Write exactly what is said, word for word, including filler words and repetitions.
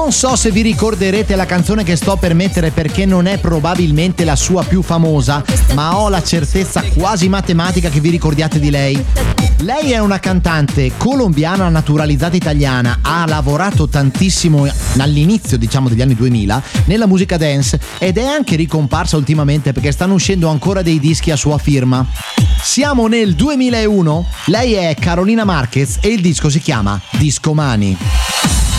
Non so se vi ricorderete la canzone che sto per mettere perché non è probabilmente la sua più famosa, ma ho la certezza quasi matematica che vi ricordiate di lei. Lei è una cantante colombiana naturalizzata italiana, ha lavorato tantissimo all'inizio, diciamo, degli anni duemila nella musica dance ed è anche ricomparsa ultimamente perché stanno uscendo ancora dei dischi a sua firma. Siamo nel duemilauno, lei è Carolina Marquez e il disco si chiama Discomani.